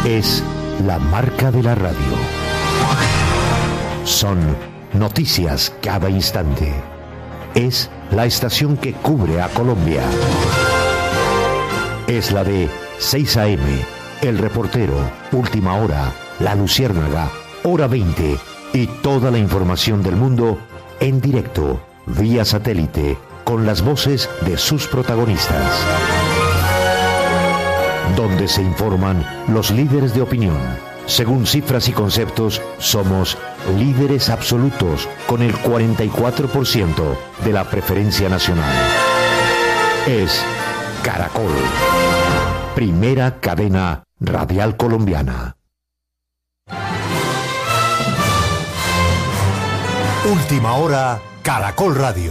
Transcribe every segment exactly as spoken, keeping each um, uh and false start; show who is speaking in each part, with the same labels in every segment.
Speaker 1: Es la marca de la radio. Son noticias cada instante. Es la estación que cubre a Colombia. Es la de seis a eme, El Reportero, Última Hora, La Luciérnaga, Hora veinte y toda la información del mundo en directo, vía satélite, con las voces de sus protagonistas. Donde se informan los líderes de opinión. Según cifras y conceptos, somos líderes absolutos con el cuarenta y cuatro por ciento de la preferencia nacional. Es Caracol, primera cadena radial colombiana.
Speaker 2: Última Hora, Caracol Radio.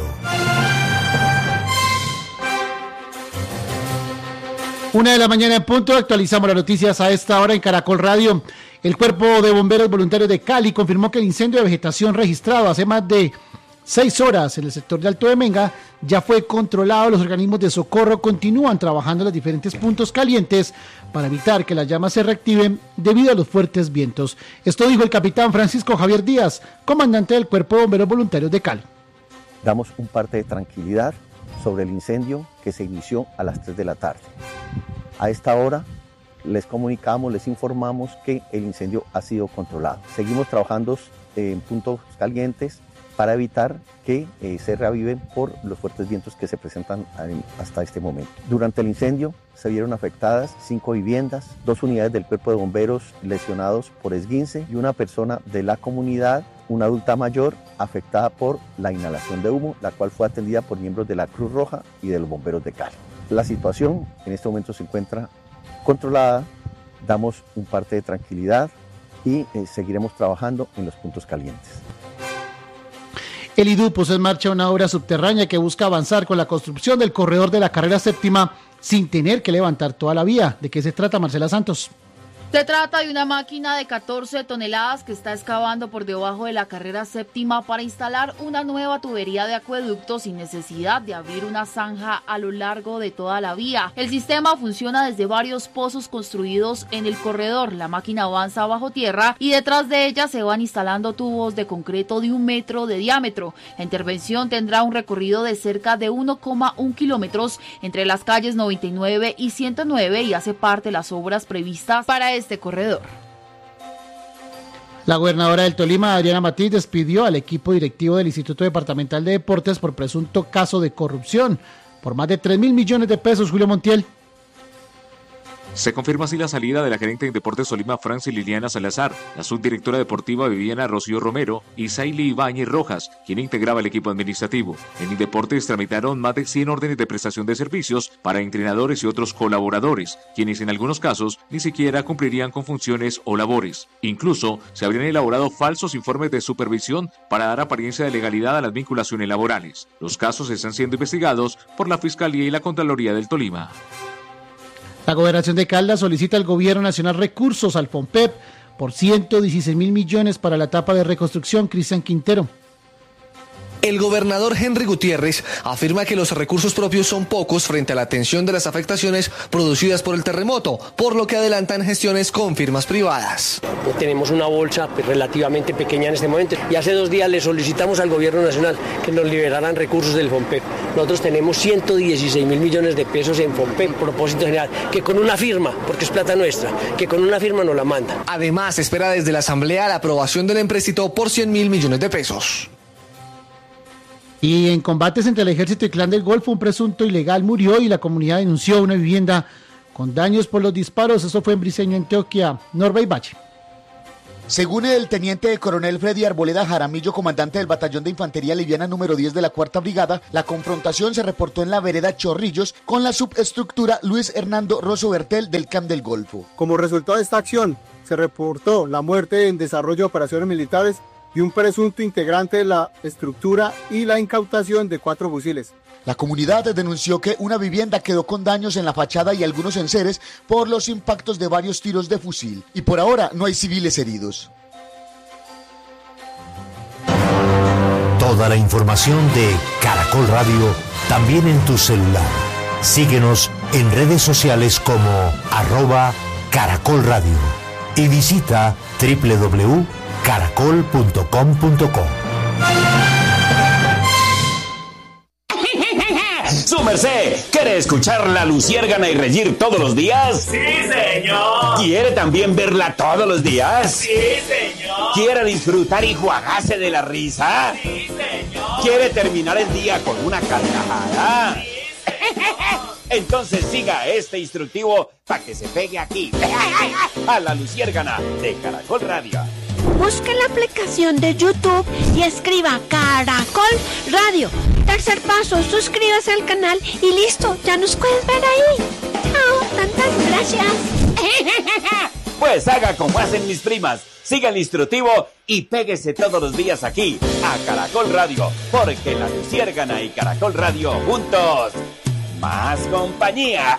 Speaker 3: Una de la mañana en punto, actualizamos las noticias a esta hora en Caracol Radio. El Cuerpo de Bomberos Voluntarios de Cali confirmó que el incendio de vegetación registrado hace más de seis horas en el sector de Alto de Menga ya fue controlado. Los organismos de socorro continúan trabajando en los diferentes puntos calientes para evitar que las llamas se reactiven debido a los fuertes vientos. Esto dijo el capitán Francisco Javier Díaz, comandante del Cuerpo de Bomberos Voluntarios de Cali.
Speaker 4: Damos un parte de tranquilidad sobre el incendio que se inició a las tres de la tarde. A esta hora les comunicamos, les informamos que el incendio ha sido controlado. Seguimos trabajando en puntos calientes para evitar que eh, se reaviven por los fuertes vientos que se presentan hasta este momento. Durante el incendio se vieron afectadas cinco viviendas, dos unidades del Cuerpo de Bomberos lesionados por esguince y una persona de la comunidad, una adulta mayor, afectada por la inhalación de humo, la cual fue atendida por miembros de la Cruz Roja y de los bomberos de Cali. La situación en este momento se encuentra controlada, damos un parte de tranquilidad y eh, seguiremos trabajando en los puntos calientes.
Speaker 3: El I D U puso en marcha una obra subterránea que busca avanzar con la construcción del corredor de la carrera séptima sin tener que levantar toda la vía. ¿De qué se trata, Marcela Santos?
Speaker 5: Se trata de una máquina de catorce toneladas que está excavando por debajo de la carrera séptima para instalar una nueva tubería de acueducto sin necesidad de abrir una zanja a lo largo de toda la vía. El sistema funciona desde varios pozos construidos en el corredor. La máquina avanza bajo tierra y detrás de ella se van instalando tubos de concreto de un metro de diámetro. La intervención tendrá un recorrido de cerca de uno coma uno kilómetros entre las calles noventa y nueve y ciento nueve y hace parte de las obras previstas para este corredor.
Speaker 3: La gobernadora del Tolima, Adriana Matiz, despidió al equipo directivo del Instituto Departamental de Deportes por presunto caso de corrupción por más de tres mil millones de pesos. Julio Montiel.
Speaker 6: Se confirma así la salida de la gerente de Deportes Tolima, Francis Liliana Salazar, la subdirectora deportiva Viviana Rocío Romero y Saily Ibáñez Rojas, quien integraba el equipo administrativo. En Indeportes tramitaron más de cien órdenes de prestación de servicios para entrenadores y otros colaboradores, quienes en algunos casos ni siquiera cumplirían con funciones o labores. Incluso se habrían elaborado falsos informes de supervisión para dar apariencia de legalidad a las vinculaciones laborales. Los casos están siendo investigados por la Fiscalía y la Contraloría del Tolima.
Speaker 3: La Gobernación de Caldas solicita al Gobierno Nacional recursos al FONPEP por ciento dieciséis mil millones para la etapa de reconstrucción. Cristian Quintero.
Speaker 7: El gobernador Henry Gutiérrez afirma que los recursos propios son pocos frente a la atención de las afectaciones producidas por el terremoto, por lo que adelantan gestiones con firmas privadas.
Speaker 8: Tenemos una bolsa relativamente pequeña en este momento y hace dos días le solicitamos al gobierno nacional que nos liberaran recursos del FONPEP. Nosotros tenemos ciento dieciséis mil millones de pesos en FONPEP, propósito general, que con una firma, porque es plata nuestra, que con una firma nos la manda.
Speaker 7: Además, espera desde la Asamblea la aprobación del empréstito por cien mil millones de pesos.
Speaker 3: Y en combates entre el ejército y clan del Golfo, un presunto ilegal murió y la comunidad denunció una vivienda con daños por los disparos. Eso fue en Briceño, Antioquia. Norbey Bache.
Speaker 9: Según el teniente coronel Freddy Arboleda Jaramillo, comandante del batallón de infantería liviana número diez de la cuarta brigada, la confrontación se reportó en la vereda Chorrillos con la subestructura Luis Hernando Rosso Bertel del Clan del Golfo.
Speaker 10: Como resultado de esta acción, se reportó la muerte en desarrollo de operaciones militares y un presunto integrante de la estructura y la incautación de cuatro fusiles.
Speaker 9: La comunidad denunció que una vivienda quedó con daños en la fachada y algunos enseres por los impactos de varios tiros de fusil. Y por ahora no hay civiles heridos.
Speaker 2: Toda la información de Caracol Radio también en tu celular. Síguenos en redes sociales como arroba Caracol Radio. y visita doble u doble u doble u punto caracol punto com punto co.
Speaker 11: Su merced, ¿quiere escuchar La Luciérgana y reír todos los días?
Speaker 12: ¡Sí, señor!
Speaker 11: ¿Quiere también verla todos los días?
Speaker 12: ¡Sí, señor!
Speaker 11: ¿Quiere disfrutar y juagarse de la risa?
Speaker 12: ¡Sí, señor!
Speaker 11: ¿Quiere terminar el día con una carcajada?
Speaker 12: ¡Sí, señor!
Speaker 11: Entonces siga este instructivo para que se pegue aquí, a La Luciérgana de Caracol Radio.
Speaker 13: Busque la aplicación de YouTube y escriba Caracol Radio. Tercer paso, suscríbase al canal y listo, ya nos puedes ver ahí. Chao, tantas gracias.
Speaker 11: Pues haga como hacen mis primas, siga el instructivo y péguese todos los días aquí, a Caracol Radio, porque La Luciérgana y Caracol Radio juntos, más compañía.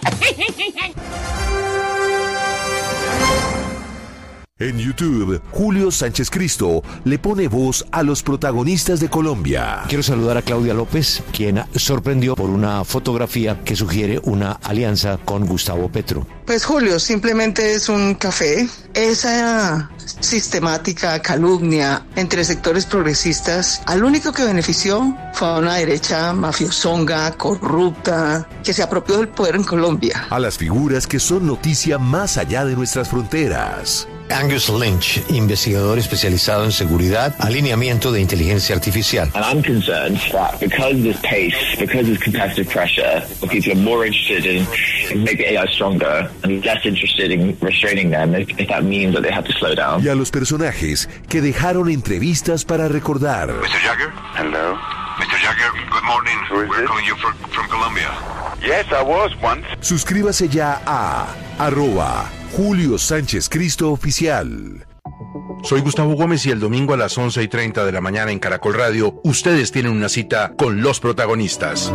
Speaker 14: En YouTube, Julio Sánchez Cristo le pone voz a los protagonistas de Colombia.
Speaker 1: Quiero saludar a Claudia López, quien sorprendió por una fotografía que sugiere una alianza con Gustavo Petro.
Speaker 15: Pues Julio, simplemente es un café. Esa sistemática calumnia entre sectores progresistas, al único que benefició fue a una derecha mafiosonga, corrupta, que se apropió del poder en Colombia.
Speaker 14: A las figuras que son noticia más allá de nuestras fronteras.
Speaker 16: Angus Lynch, investigador especializado en seguridad, alineamiento de inteligencia artificial.
Speaker 17: And I'm concerned that because of this pace, because of competitive pressure, people are more interested in making A I stronger and less interested in restraining them if, if that means that they have to slow down.
Speaker 14: Y a los personajes que dejaron entrevistas para recordar.
Speaker 18: mister Jagger? Hello. mister Jagger, good morning. We're this? calling you from, from Colombia. Yes, I was once.
Speaker 14: Suscríbase ya a arroba Julio Sánchez Cristo Oficial.
Speaker 19: Soy Gustavo Gómez y el domingo a las once y treinta de la mañana en Caracol Radio, ustedes tienen una cita con los protagonistas.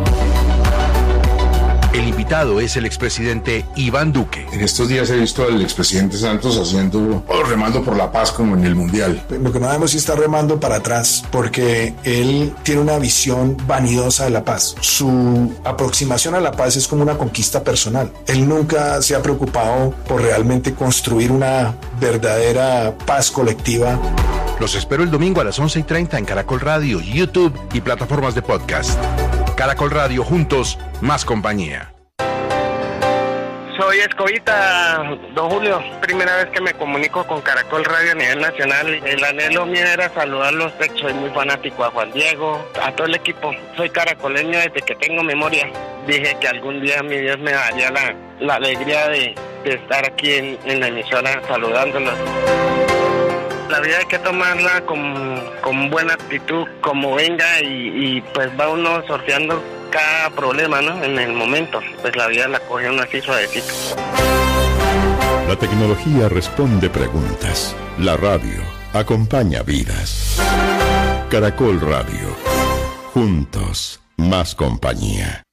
Speaker 19: El invitado es el expresidente Iván Duque.
Speaker 20: En estos días he visto al expresidente Santos haciendo, o remando por la paz como en el Mundial.
Speaker 21: Lo que no sabemos si está remando para atrás, porque él tiene una visión vanidosa de la paz. Su aproximación a la paz es como una conquista personal. Él nunca se ha preocupado por realmente construir una verdadera paz colectiva.
Speaker 19: Los espero el domingo a las once y treinta en Caracol Radio, YouTube y plataformas de podcast. Caracol Radio, juntos, más compañía.
Speaker 22: Soy Escobita, don Julio. Primera vez que me comunico con Caracol Radio a nivel nacional. El anhelo mío era saludarlos. Soy muy fanático a Juan Diego, a todo el equipo. Soy caracoleño desde que tengo memoria. Dije que algún día mi Dios me daría la, la alegría de, de estar aquí en, en la emisora saludándolos. La vida hay que tomarla con, con buena actitud, como venga, y, y pues va uno sorteando cada problema, ¿no? En el momento, pues la vida la coge uno así suavecito.
Speaker 23: La tecnología responde preguntas. La radio acompaña vidas. Caracol Radio. Juntos, más compañía.